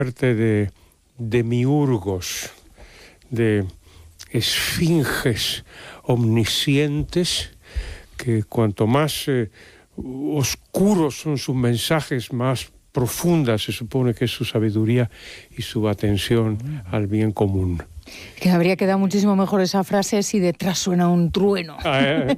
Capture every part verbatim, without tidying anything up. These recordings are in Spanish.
suerte de demiurgos, de esfinges omniscientes, que cuanto más eh, oscuros son sus mensajes, más profunda se supone que es su sabiduría y su atención al bien común. Que habría quedado muchísimo mejor esa frase si detrás suena un trueno. Ah, eh.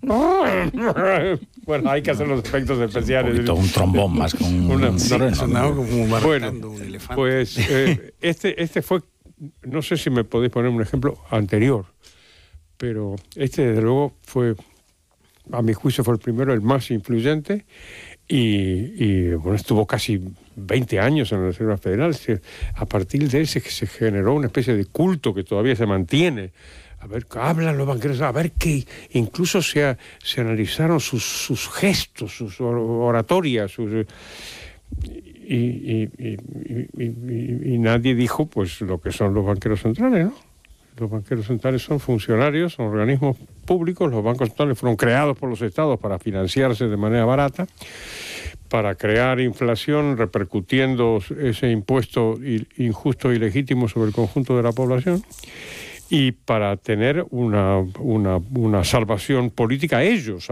Bueno, hay que hacer los efectos especiales. Un, poquito, un trombón más con un, una, un sí, trueno. Sonaba como bueno, marcando un elefante. Pues eh, este, este fue, no sé si me podéis poner un ejemplo anterior, pero este desde luego fue, a mi juicio fue el primero, el más influyente. Y, y bueno, estuvo casi veinte años en la Reserva Federal. Se, a partir de él se, se generó una especie de culto que todavía se mantiene. A ver, hablan los banqueros, a ver qué. Incluso se, se analizaron sus, sus gestos, sus oratorias, sus, y, y, y, y, y, y nadie dijo pues lo que son los banqueros centrales, ¿no? Los banqueros centrales son funcionarios, son organismos públicos. Los bancos centrales fueron creados por los estados para financiarse de manera barata, para crear inflación, repercutiendo ese impuesto injusto y legítimo sobre el conjunto de la población, y para tener una, una, una salvación política ellos,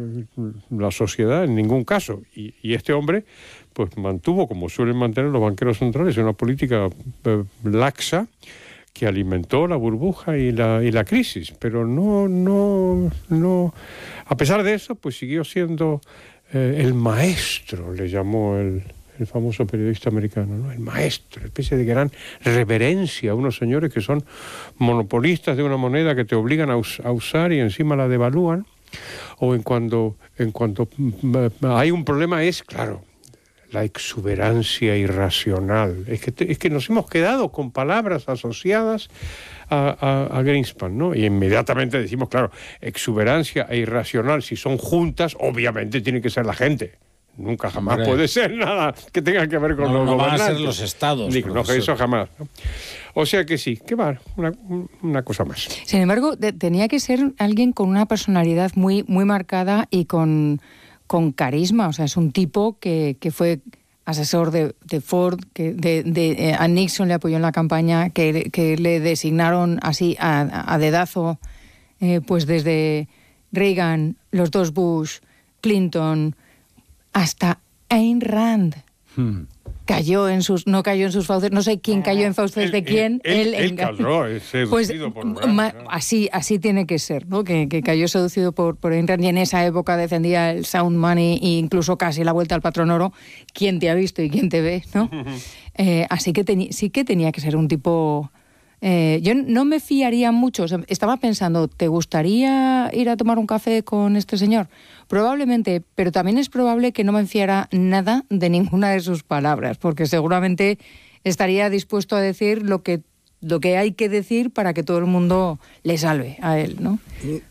la sociedad en ningún caso. Y, y este hombre pues mantuvo, como suelen mantener los banqueros centrales, una política eh, laxa, que alimentó la burbuja y la, y la crisis, pero no, no, no, a pesar de eso, pues siguió siendo eh, el maestro, le llamó el, el famoso periodista americano, ¿no? El maestro, especie de gran reverencia a unos señores que son monopolistas de una moneda que te obligan a, us, a usar y encima la devalúan, o en cuando, en cuanto hay un problema es, claro, la exuberancia irracional. Es que, te, es que nos hemos quedado con palabras asociadas a, a, a Greenspan, ¿no? Y inmediatamente decimos, claro, exuberancia e irracional, si son juntas, obviamente tiene que ser la gente. Nunca jamás Hombre. puede ser nada que tenga que ver con no, los no gobernantes. No van a ser los estados. Ni, no, eso jamás, ¿no? O sea que sí, que va, una, una cosa más. Sin embargo, de, tenía que ser alguien con una personalidad muy, muy marcada y con... con carisma, o sea, es un tipo que, que fue asesor de, de Ford, que de, de, eh, a Nixon le apoyó en la campaña, que, que le designaron así a, a dedazo, eh, pues desde Reagan, los dos Bush, Clinton, hasta Ayn Rand. Hmm. Cayó en sus, no cayó en sus fauces, no sé quién cayó en fauces él, de quién. Él, él, él cayó, es seducido pues, por Rand, ma, ¿no? así, así tiene que ser, ¿no? Que, que cayó seducido por, por Ayn Rand, y en esa época defendía el sound money e incluso casi la vuelta al patrón oro. ¿Quién te ha visto y quién te ve, no? eh, así que teni, sí que tenía que ser un tipo... Eh, yo no me fiaría mucho. O sea, estaba pensando, ¿te gustaría ir a tomar un café con este señor? Probablemente, pero también es probable que no me fiara nada de ninguna de sus palabras, porque seguramente estaría dispuesto a decir lo que, lo que hay que decir para que todo el mundo le salve a él, ¿no?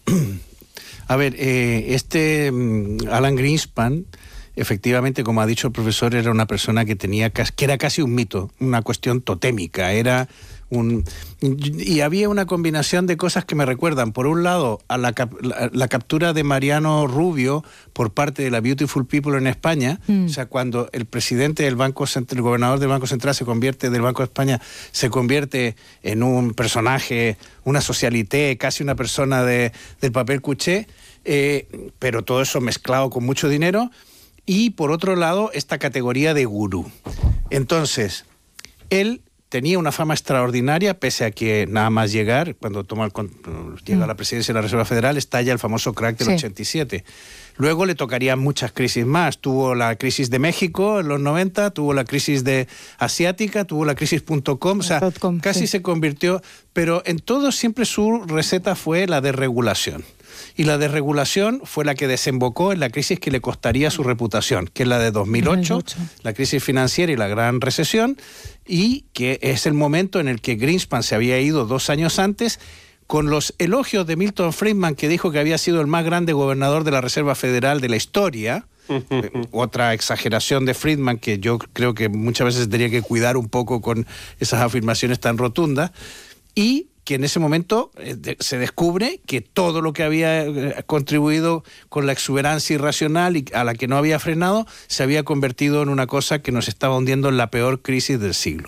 A ver, eh, este Alan Greenspan, efectivamente, como ha dicho el profesor, era una persona que tenía que era casi un mito, una cuestión totémica, era un y había una combinación de cosas que me recuerdan, por un lado, a la, cap, la, la captura de Mariano Rubio por parte de la Beautiful People en España, mm. o sea, cuando el presidente del Banco Central, el gobernador del Banco Central se convierte, del Banco de España, se convierte en un personaje, una socialité, casi una persona de, del papel cuché, eh, pero todo eso mezclado con mucho dinero. Y por otro lado, esta categoría de gurú. Entonces, él tenía una fama extraordinaria, pese a que nada más llegar, cuando toma el, llega a la presidencia de la Reserva Federal, estalla el famoso crack del sí. ochenta y siete. Luego le tocarían muchas crisis más. Tuvo la crisis de México en los noventa, tuvo la crisis de asiática, tuvo la crisis punto com, o sea, .com, casi sí. se convirtió, pero en todo siempre su receta fue la desregulación. Y la desregulación fue la que desembocó en la crisis que le costaría su reputación, que es la de dos mil ocho, dos mil ocho. La crisis financiera y la gran recesión, y que es el momento en el que Greenspan se había ido dos años antes, con los elogios de Milton Friedman, que dijo que había sido el más grande gobernador de la Reserva Federal de la historia. Otra exageración de Friedman que yo creo que muchas veces tendría que cuidar un poco con esas afirmaciones tan rotundas, y que en ese momento eh, de, se descubre que todo lo que había eh, contribuido con la exuberancia irracional y a la que no había frenado se había convertido en una cosa que nos estaba hundiendo en la peor crisis del siglo.